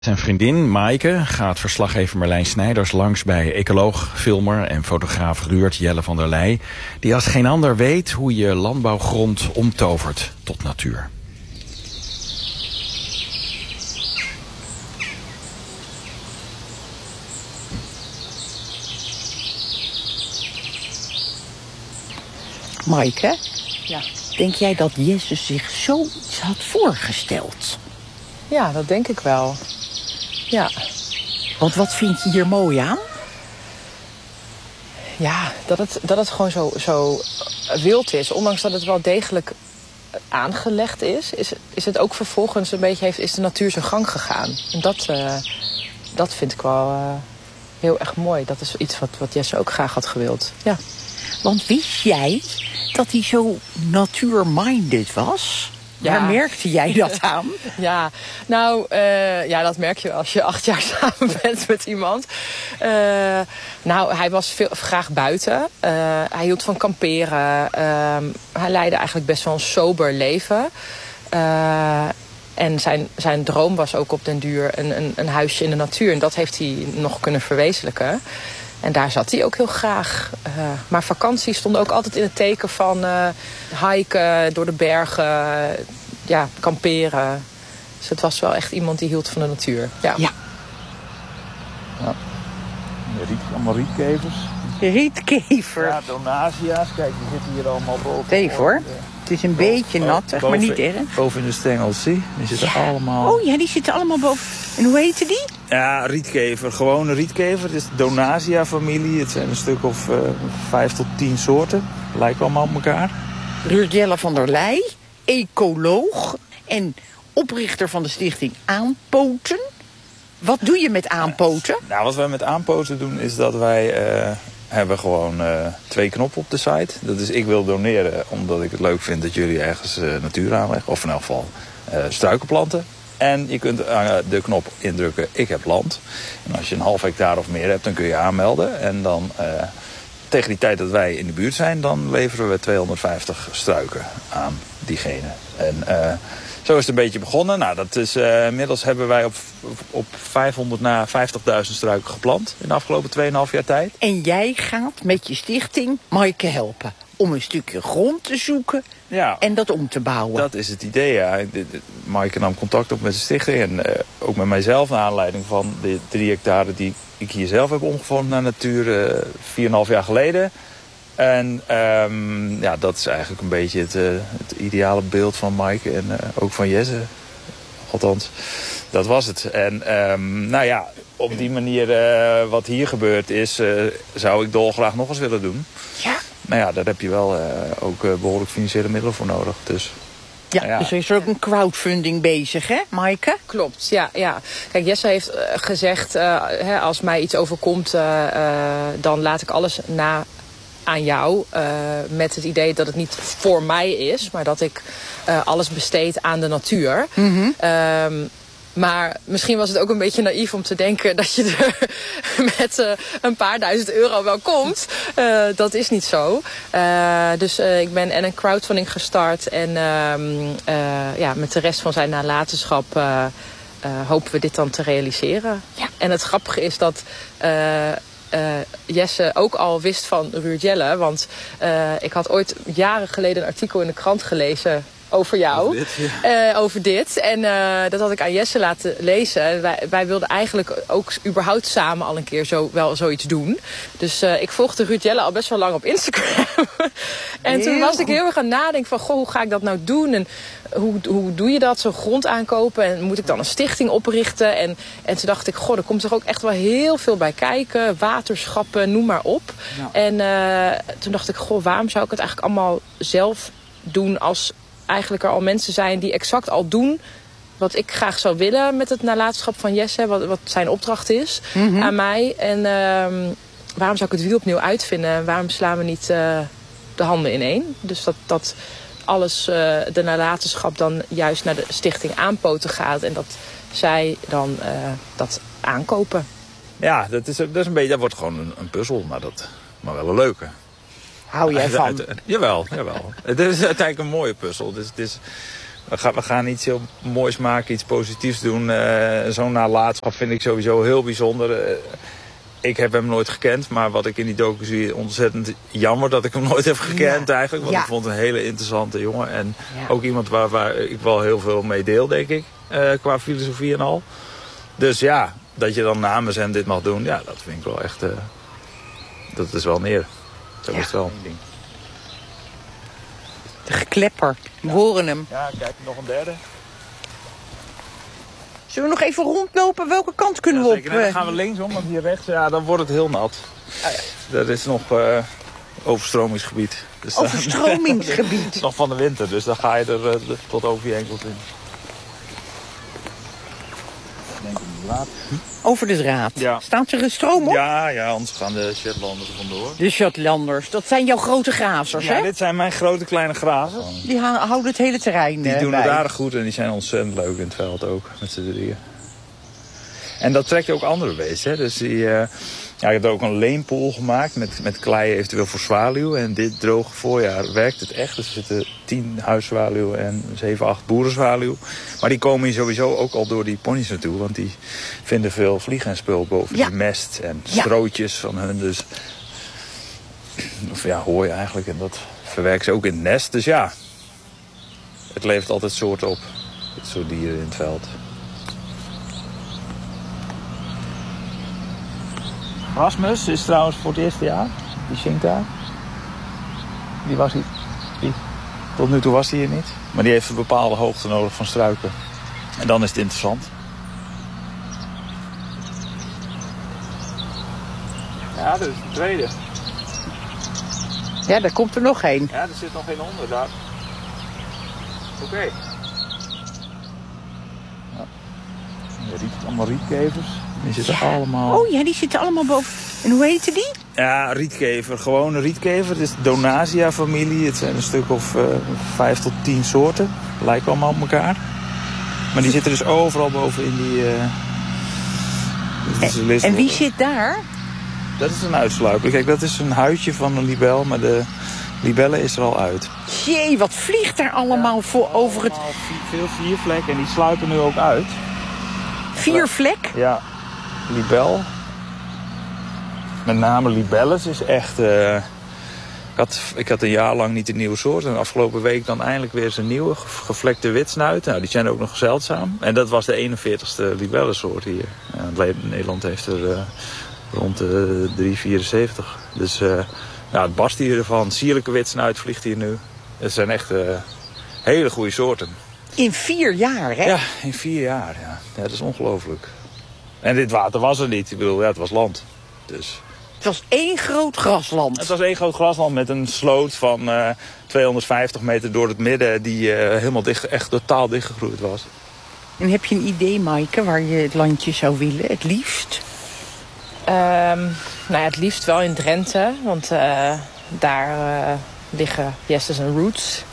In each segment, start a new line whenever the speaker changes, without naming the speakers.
Zijn vriendin Maaike gaat verslaggever Marlijn Snijders langs bij ecoloog, filmer en fotograaf Ruurt Jelle van der Leij, die als geen ander weet hoe je landbouwgrond omtovert tot natuur.
Maaike,
Ja.
denk jij dat Jesse zich zoiets had voorgesteld?
Ja, dat denk ik wel. Ja.
Want wat vind je hier mooi aan?
Ja, dat het gewoon zo wild is. Ondanks dat het wel degelijk aangelegd is het ook vervolgens een beetje is de natuur zijn gang gegaan. En dat vind ik wel heel erg mooi. Dat is iets wat Jesse ook graag had gewild. Ja.
Want wist jij dat hij zo natuur-minded was?
Ja.
Waar merkte jij dat aan?
Ja, nou, dat merk je als je 8 jaar samen bent met iemand. Nou, hij was graag buiten. Hij hield van kamperen. Hij leidde eigenlijk best wel een sober leven. En zijn droom was ook op den duur een huisje in de natuur. En dat heeft hij nog kunnen verwezenlijken. En daar zat hij ook heel graag. Maar vakanties stonden ook altijd in het teken van hiken door de bergen, kamperen. Dus het was wel echt iemand die hield van de natuur. Ja.
Ja.
Allemaal rietkevers.
Rietkever.
Ja, donasia's. Kijk, die zitten hier allemaal boven.
Steef hoor. Het is een beetje nattig, maar niet erg.
Boven in de stengels, zie. Die zitten allemaal...
Oh ja, die zitten allemaal boven. En hoe heette die?
Ja, rietkever. Gewone rietkever. Het is de Donasia-familie. Het zijn een stuk of 5 tot 10 soorten. Lijken allemaal op elkaar.
Ruurt Jelle van der Leij, ecoloog en oprichter van de stichting Aanpoten. Wat doe je met aanpoten?
Nou, wat wij met aanpoten doen is dat wij... hebben gewoon 2 knoppen op de site. Dat is ik wil doneren omdat ik het leuk vind dat jullie ergens natuur aanleggen. Of in elk geval struikenplanten. En je kunt de knop indrukken ik heb land. En als je een half hectare of meer hebt dan kun je aanmelden. En dan tegen die tijd dat wij in de buurt zijn dan leveren we 250 struiken aan diegene. En zo is het een beetje begonnen. Nou, dat is, inmiddels hebben wij op 500 na 50.000 struiken geplant in de afgelopen 2,5 jaar tijd.
En jij gaat met je stichting Maaike helpen om een stukje grond te zoeken en dat om te bouwen.
Dat is het idee, ja. Maaike nam contact op met de stichting en ook met mijzelf naar aanleiding van de 3 hectare die ik hier zelf heb omgevormd naar natuur 4,5 jaar geleden. En dat is eigenlijk een beetje het ideale beeld van Maaike en ook van Jesse. Althans, dat was het. En op die manier wat hier gebeurd is, zou ik dolgraag nog eens willen doen.
Ja.
Maar ja, daar heb je wel ook behoorlijk financiële middelen voor nodig. Dus,
ja, dus er is ook een crowdfunding bezig, hè, Maaike?
Klopt, ja. Kijk, Jesse heeft gezegd, als mij iets overkomt, dan laat ik alles na aan jou. Met het idee dat het niet voor mij is, maar dat ik alles besteed aan de natuur.
Mm-hmm.
Maar misschien was het ook een beetje naïef om te denken dat je er met een paar duizend euro wel komt. Dat is niet zo. Dus ik ben een crowdfunding gestart. En met de rest van zijn nalatenschap hopen we dit dan te realiseren.
Ja.
En het grappige is dat Jesse ook al wist van Ruurt Jelle. Want ik had ooit jaren geleden een artikel in de krant gelezen over jou. Over dit. En dat had ik aan Jesse laten lezen. En wij wilden eigenlijk ook überhaupt samen al een keer wel zoiets doen. Dus ik volgde Ruurt Jelle al best wel lang op Instagram. En toen was ik heel erg aan het nadenken van, goh, hoe ga ik dat nou doen? En hoe doe je dat, zo'n grond aankopen? En moet ik dan een stichting oprichten? En toen dacht ik, goh, er komt toch ook echt wel heel veel bij kijken. Waterschappen, noem maar op. Ja. En toen dacht ik, goh, waarom zou ik het eigenlijk allemaal zelf doen als eigenlijk er al mensen zijn die exact al doen wat ik graag zou willen met het nalatenschap van Jesse, wat zijn opdracht is aan mij. En waarom zou ik het wiel opnieuw uitvinden? Waarom slaan we niet de handen ineen? Dus dat alles, de nalatenschap dan juist naar de stichting Aanpoten gaat en dat zij dan dat aankopen.
Ja, dat is een beetje, dat wordt gewoon een puzzel, maar wel een leuke.
Hou jij van?
Jawel. Het is uiteindelijk een mooie puzzel. Dus We gaan iets heel moois maken, iets positiefs doen. Zo'n nalatenschap vind ik sowieso heel bijzonder. Ik heb hem nooit gekend, maar wat ik in die docu zie, ontzettend jammer dat ik hem nooit heb gekend eigenlijk. Want ik vond het een hele interessante jongen. En ook iemand waar ik wel heel veel mee deel, denk ik. Qua filosofie en al. Dus ja, dat je dan namens hem dit mag doen, ja, dat vind ik wel echt... dat is wel een eer. Zo is het wel.
De geklepper. We horen hem.
Ja, kijk, nog een derde.
Zullen we nog even rondlopen? Welke kant kunnen we op?
Nee, dan gaan we linksom, want hier rechts, dan wordt het heel nat. Dat is nog overstromingsgebied. Dus
Overstromingsgebied.
nog van de winter, dus dan ga je er tot over je enkels in.
Over de draad.
Ja.
Staat er een stroom op?
Ja, anders gaan de Shetlanders er vandoor.
De Shetlanders, dat zijn jouw grote grazers, hè?
Ja, dit zijn mijn grote kleine grazers.
Die houden het hele terrein
Die doen het
bij.
aardig goed en die zijn ontzettend leuk in het veld ook, met z'n drieën. En dat trekt ook andere beesten, hè. Dus die... ik heb ook een leenpool gemaakt met klei eventueel voor zwaluw. En dit droge voorjaar werkt het echt. Dus er zitten 10 huiszwaluwen en 7, 8 boerenzwaluw. Maar die komen hier sowieso ook al door die ponies naartoe. Want die vinden veel vliegen en spul boven die mest en strootjes van hun. Dus, of hooi eigenlijk. En dat verwerken ze ook in het nest. Dus ja, het levert altijd soorten op. Dit soort dieren in het veld. Rasmus is trouwens voor het eerste jaar. Die zingt daar. Die was hier. Tot nu toe was hij hier niet. Maar die heeft een bepaalde hoogte nodig van struiken. En dan is het interessant. Ja, dat is de tweede.
Ja, daar komt er nog één.
Ja, er zit nog één onder daar. Oké. Ja. Allemaal rietkevers. Die zitten allemaal...
Oh ja, die zitten allemaal boven. En hoe heette die?
Ja, rietkever. Gewoon een rietkever. Het is de Donasia-familie. Het zijn een stuk of 5 tot 10 soorten. Lijken allemaal op elkaar. Maar die zitten dus overal boven in die...
En wie zit daar?
Dat is een uitsluiper. Kijk, dat is een huidje van een libel, maar de libelle is er al uit.
Jee, wat vliegt er allemaal voor over het...
Veel viervlekken en die sluipen nu ook uit.
Viervlek?
Ja, libel. Met name libelles is echt... Ik had een jaar lang niet een nieuwe soort. En afgelopen week dan eindelijk weer eens een nieuwe gevlekte witsnuit. Nou, die zijn ook nog zeldzaam. En dat was de 41ste libellensoort hier. Nederland heeft er rond de 374. Dus het barst hier ervan. Sierlijke witsnuit vliegt hier nu. Het zijn echt hele goede soorten.
In 4 jaar, hè?
Ja, in 4 jaar. Ja, dat is ongelooflijk. En dit water was er niet. Ik bedoel, het was land. Dus...
Het was 1 groot grasland.
Het was 1 groot grasland met een sloot van 250 meter door het midden... die helemaal echt totaal dichtgegroeid was.
En heb je een idee, Maaike, waar je het landje zou willen, het liefst?
Het liefst wel in Drenthe. Want daar liggen Yeses en Roots.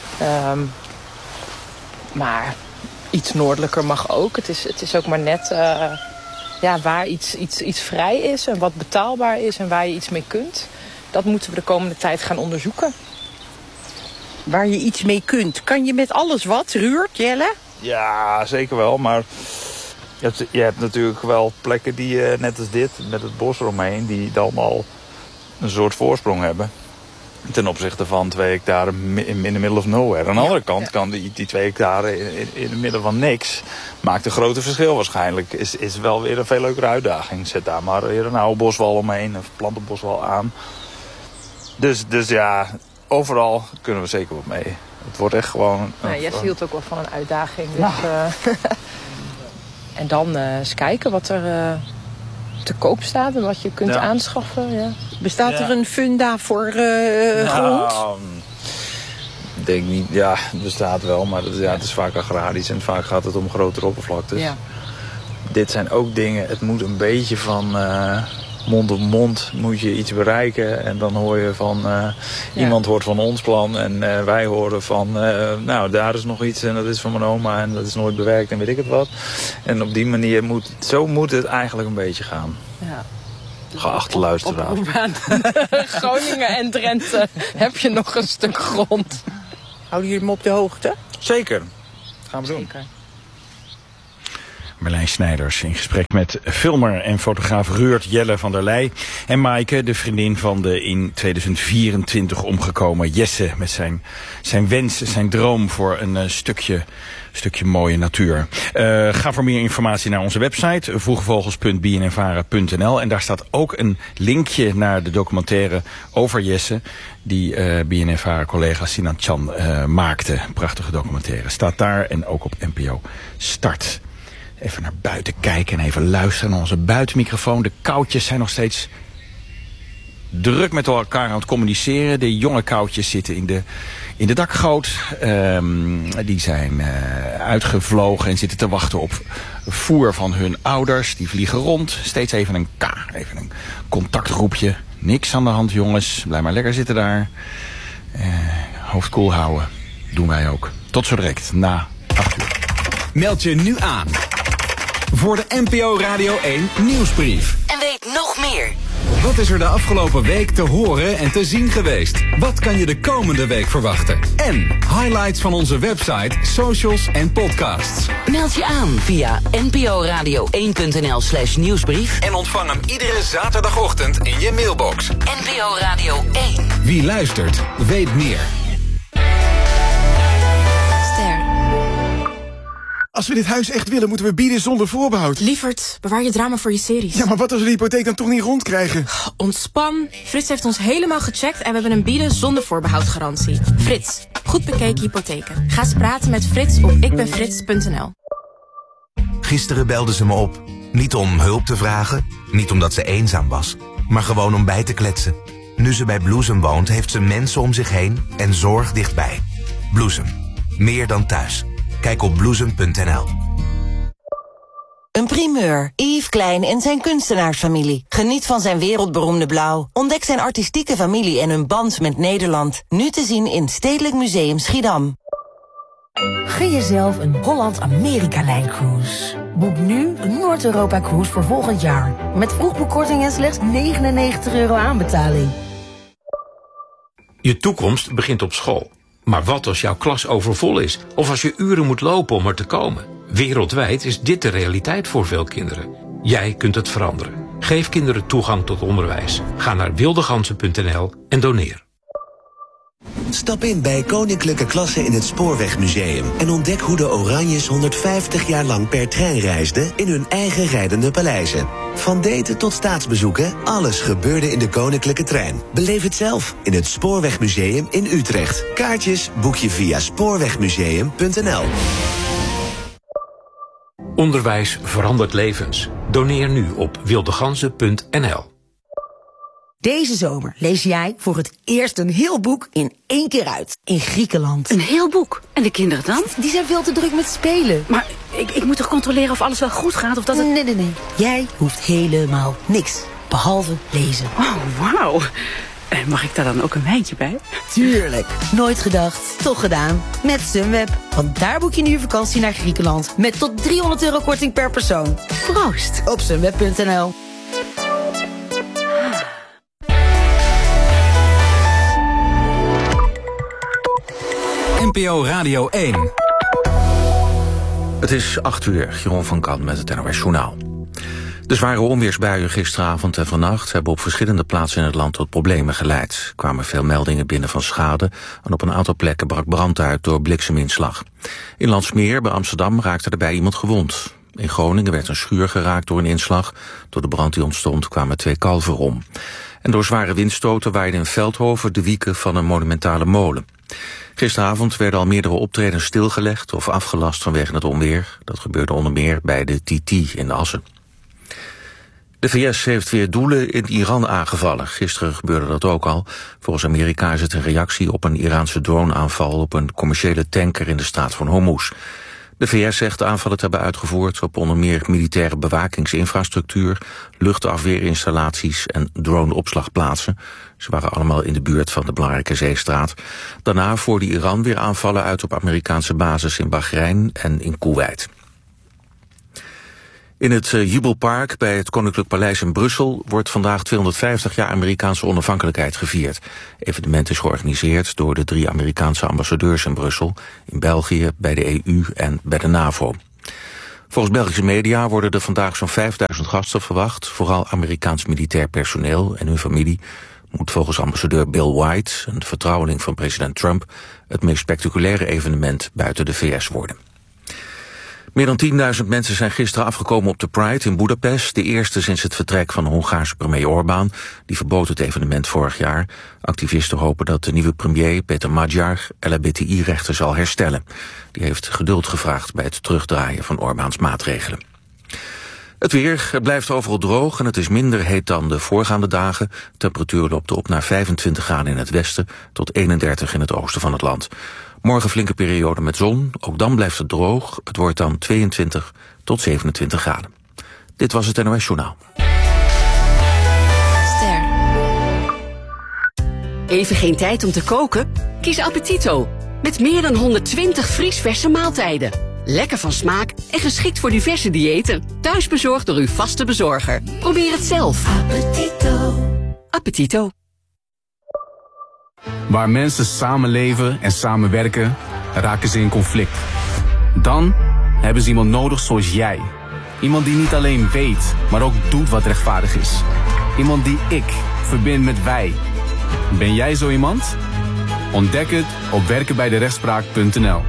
Maar iets noordelijker mag ook. Het is ook maar net... waar iets vrij is en wat betaalbaar is en waar je iets mee kunt. Dat moeten we de komende tijd gaan onderzoeken.
Waar je iets mee kunt. Kan je met alles wat, Ruurt, Jelle?
Ja, zeker wel. Maar je hebt natuurlijk wel plekken die, net als dit, met het bos eromheen... die dan al een soort voorsprong hebben. Ten opzichte van 2 hectare in the middle of nowhere. Aan de andere kant kan die 2 hectare in het midden van niks... maakt een grote verschil waarschijnlijk. Is wel weer een veel leukere uitdaging. Zet daar maar weer een oude boswal omheen. Of plant een boswal aan. Dus ja, overal kunnen we zeker wat mee. Het wordt echt gewoon...
Jesse hield ook wel van een uitdaging. Dus, en dan eens kijken wat er te koop staat en wat je kunt aanschaffen. Ja.
Bestaat er een funda voor grond?
Ik denk niet. Ja, het bestaat wel, maar het is vaak agrarisch en vaak gaat het om grotere oppervlaktes. Ja. Dit zijn ook dingen, het moet een beetje van mond op mond moet je iets bereiken. En dan hoor je van, iemand hoort van ons plan en wij horen van, daar is nog iets en dat is van mijn oma en dat is nooit bewerkt en weet ik het wat. En op die manier moet het eigenlijk een beetje gaan. Ja. Geachte luisteraar.
Groningen en Drenthe heb je nog een stuk grond.
Houden jullie hem op de hoogte?
Zeker. Gaan we doen.
Zeker.
Marlijn Snijders in gesprek met filmer en fotograaf Ruurt Jelle van der Leij. En Maaike, de vriendin van de in 2024 omgekomen Jesse. Met zijn wens, zijn droom voor een stukje mooie natuur. Ga voor meer informatie naar onze website vroegevogels.bnnvara.nl. En daar staat ook een linkje naar de documentaire over Jesse die BNNVARA-collega Sinan Chan maakte. Prachtige documentaire. Staat daar en ook op NPO Start. Even naar buiten kijken en even luisteren naar onze buitenmicrofoon. De koutjes zijn nog steeds druk met elkaar aan het communiceren. De jonge koutjes zitten in de dakgoot. Die zijn uitgevlogen en zitten te wachten op voer van hun ouders. Die vliegen rond. Steeds even een contactroepje. Niks aan de hand, jongens. Blijf maar lekker zitten daar. Hoofd koel houden. Doen wij ook. Tot zo direct, na 8 uur.
Meld je nu aan voor de NPO Radio 1 nieuwsbrief.
En weet nog meer.
Wat is er de afgelopen week te horen en te zien geweest? Wat kan je de komende week verwachten? En highlights van onze website, socials en podcasts.
Meld je aan via nporadio1.nl/nieuwsbrief.
En ontvang hem iedere zaterdagochtend in je mailbox.
NPO Radio 1.
Wie luistert, weet meer.
Als we dit huis echt willen, moeten we bieden zonder voorbehoud.
Lieverd, bewaar je drama voor je series.
Ja, maar wat als we de hypotheek dan toch niet rondkrijgen?
Ontspan. Frits heeft ons helemaal gecheckt en we hebben een bieden zonder voorbehoud garantie. Frits, goed bekeken hypotheken. Ga eens praten met Frits op ikbenfrits.nl.
Gisteren belde ze me op. Niet om hulp te vragen, niet omdat ze eenzaam was, maar gewoon om bij te kletsen. Nu ze bij Bloesem woont, heeft ze mensen om zich heen en zorg dichtbij. Bloesem. Meer dan thuis. Kijk op bloesem.nl.
Een primeur. Yves Klein en zijn kunstenaarsfamilie. Geniet van zijn wereldberoemde blauw. Ontdek zijn artistieke familie en hun band met Nederland. Nu te zien in Stedelijk Museum Schiedam.
Gun jezelf een Holland-Amerika-lijn-cruise. Boek nu een Noord-Europa-cruise voor volgend jaar. Met vroegboekkorting en slechts €99 aanbetaling.
Je toekomst begint op school. Maar wat als jouw klas overvol is? Of als je uren moet lopen om er te komen? Wereldwijd is dit de realiteit voor veel kinderen. Jij kunt het veranderen. Geef kinderen toegang tot onderwijs. Ga naar wildegansen.nl en doneer.
Stap in bij Koninklijke Klasse in het Spoorwegmuseum en ontdek hoe de Oranjes 150 jaar lang per trein reisden in hun eigen rijdende paleizen. Van daten tot staatsbezoeken, alles gebeurde in de Koninklijke Trein. Beleef het zelf in het Spoorwegmuseum in Utrecht. Kaartjes boek je via spoorwegmuseum.nl.
Onderwijs verandert levens. Doneer nu op wildegansen.nl.
Deze zomer lees jij voor het eerst een heel boek in 1 keer uit. In Griekenland.
Een heel boek? En de kinderen dan?
Die zijn veel te druk met spelen.
Maar ik moet toch controleren of alles wel goed gaat? Of dat het...
Nee. Jij hoeft helemaal niks. Behalve lezen.
Oh, wauw. En mag ik daar dan ook een wijntje bij?
Tuurlijk. Nooit gedacht, toch gedaan. Met Sunweb. Want daar boek je nu je vakantie naar Griekenland. Met tot €300 korting per persoon.
Proost.
Op sunweb.nl.
NPO Radio 1.
Het is 8 uur, Jeroen van Kan met het NOS Journaal. De zware onweersbuien gisteravond en vannacht hebben op verschillende plaatsen in het land tot problemen geleid. Er kwamen veel meldingen binnen van schade en op een aantal plekken brak brand uit door blikseminslag. In Landsmeer bij Amsterdam raakte daarbij iemand gewond. In Groningen werd een schuur geraakt door een inslag. Door de brand die ontstond kwamen 2 kalveren om. En door zware windstoten waaiden in Veldhoven de wieken van een monumentale molen. Gisteravond werden al meerdere optredens stilgelegd of afgelast vanwege het onweer. Dat gebeurde onder meer bij de TT in Assen. De VS heeft weer doelen in Iran aangevallen. Gisteren gebeurde dat ook al. Volgens Amerika is het een reactie op een Iraanse droneaanval op een commerciële tanker in de straat van Hormuz. De VS zegt de aanvallen te hebben uitgevoerd op onder meer militaire bewakingsinfrastructuur, luchtafweerinstallaties en droneopslagplaatsen. Ze waren allemaal in de buurt van de belangrijke zeestraat. Daarna voerde Iran weer aanvallen uit op Amerikaanse bases in Bahrein en in Koeweit. In het Jubelpark bij het Koninklijk Paleis in Brussel wordt vandaag 250 jaar Amerikaanse onafhankelijkheid gevierd. Het evenement is georganiseerd door de 3 Amerikaanse ambassadeurs in Brussel, in België, bij de EU en bij de NAVO. Volgens Belgische media worden er vandaag zo'n 5000 gasten verwacht, vooral Amerikaans militair personeel en hun familie. Moet volgens ambassadeur Bill White, een vertrouweling van president Trump, het meest spectaculaire evenement buiten de VS worden. Meer dan 10.000 mensen zijn gisteren afgekomen op de Pride in Budapest, de eerste sinds het vertrek van de Hongaarse premier Orbán. Die verbood het evenement vorig jaar. Activisten hopen dat de nieuwe premier, Peter Magyar, LHBTI-rechten zal herstellen. Die heeft geduld gevraagd bij het terugdraaien van Orbáns maatregelen. Het weer, het blijft overal droog en het is minder heet dan de voorgaande dagen. Temperatuur loopt op naar 25 graden in het westen tot 31 in het oosten van het land. Morgen flinke periode met zon, ook dan blijft het droog. Het wordt dan 22 tot 27 graden. Dit was het NOS Journaal.
Ster. Even geen tijd om te koken? Kies Appetito. Met meer dan 120 vriesverse maaltijden. Lekker van smaak en geschikt voor diverse diëten. Thuis bezorgd door uw vaste bezorger. Probeer het zelf. Appetito. Appetito.
Waar mensen samenleven en samenwerken, raken ze in conflict. Dan hebben ze iemand nodig zoals jij. Iemand die niet alleen weet, maar ook doet wat rechtvaardig is. Iemand die ik verbind met wij. Ben jij zo iemand? Ontdek het op werkenbijderechtspraak.nl.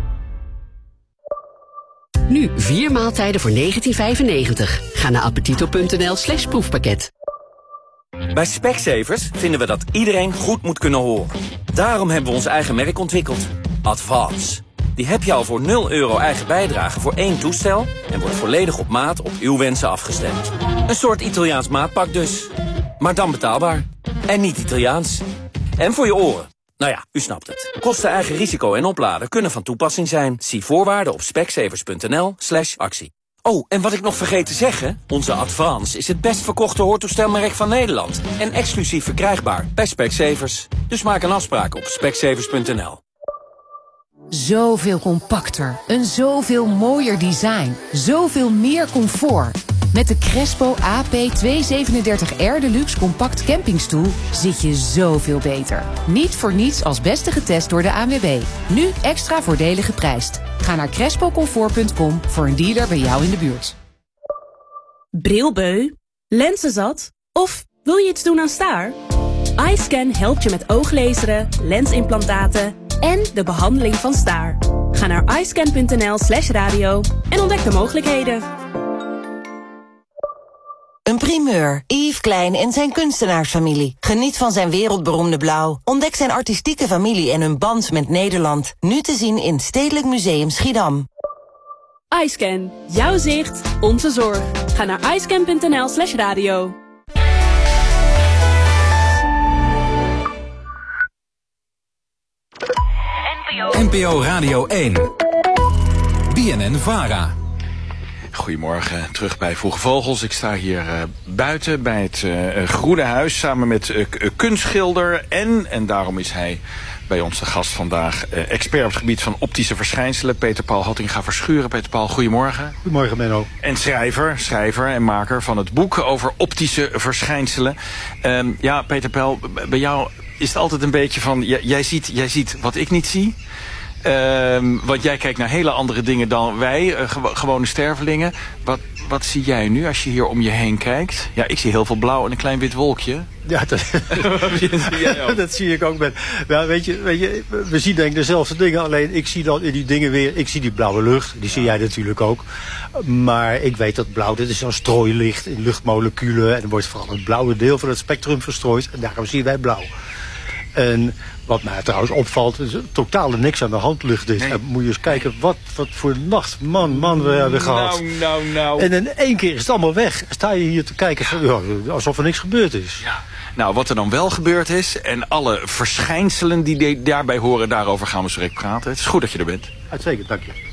Nu 4 maaltijden voor €19,95. Ga naar appetito.nl/proefpakket.
Bij Specsavers vinden we dat iedereen goed moet kunnen horen. Daarom hebben we ons eigen merk ontwikkeld. Advance. Die heb je al voor €0 eigen bijdrage voor 1 toestel en wordt volledig op maat op uw wensen afgestemd. Een soort Italiaans maatpak dus. Maar dan betaalbaar. En niet Italiaans. En voor je oren. Nou ja, u snapt het. Kosten, eigen risico en opladen kunnen van toepassing zijn. Zie voorwaarden op specsavers.nl/actie. Oh, en wat ik nog vergeet te zeggen, onze Advance is het best verkochte hoortoestelmerk van Nederland. En exclusief verkrijgbaar bij Specsavers. Dus maak een afspraak op specsavers.nl.
Zoveel compacter, een zoveel mooier design, zoveel meer comfort. Met de Crespo AP237R Deluxe Compact Campingstoel zit je zoveel beter. Niet voor niets als beste getest door de ANWB. Nu extra voordelig geprijsd. Ga naar crespocomfort.com voor een dealer bij jou in de buurt.
Brilbeu? Lenzenzat? Of wil je iets doen aan staar? iScan helpt je met ooglezeren, lensimplantaten en de behandeling van staar. Ga naar iScan.nl/radio en ontdek de mogelijkheden.
Een primeur. Yves Klein en zijn kunstenaarsfamilie. Geniet van zijn wereldberoemde blauw. Ontdek zijn artistieke familie en hun band met Nederland. Nu te zien in Stedelijk Museum Schiedam.
iScan. Jouw zicht, onze zorg. Ga naar iScan.nl/radio.
NPO Radio 1. BNN-VARA.
Goedemorgen, terug bij Vroege Vogels. Ik sta hier buiten bij het Groene Huis samen met kunstschilder en daarom is hij bij ons de gast vandaag, expert op het gebied van optische verschijnselen, Peter Paul Hattinga-Verschuren. Peter Paul, goedemorgen.
Goedemorgen, Menno.
En schrijver en maker van het boek over optische verschijnselen. Ja, Peter Paul, bij jou is het altijd een beetje van, jij ziet wat ik niet zie. Want jij kijkt naar hele andere dingen dan wij, gewone stervelingen. Wat zie jij nu als je hier om je heen kijkt? Ja, ik zie heel veel blauw en een klein wit wolkje.
Ja, dat zie ik ook. Nou, weet je, we zien denk ik dezelfde dingen. Alleen ik zie dan in die dingen weer, ik zie die blauwe lucht. Die zie jij natuurlijk ook. Maar ik weet dat blauw, dit is zo'n strooilicht in luchtmoleculen. En er wordt vooral het blauwe deel van het spectrum verstrooid. En daarom zien wij blauw. En wat mij trouwens opvalt, is totaal niks aan de hand lucht is. Nee. En moet je eens kijken, wat voor nacht, man, we hebben gehad. Nou. En in één keer is het allemaal weg. Sta je hier te kijken, alsof er niks gebeurd is.
Ja. Nou, wat er dan wel gebeurd is en alle verschijnselen die daarbij horen, daarover gaan we zo direct praten. Het is goed dat je er bent.
Uitstekend, dank je.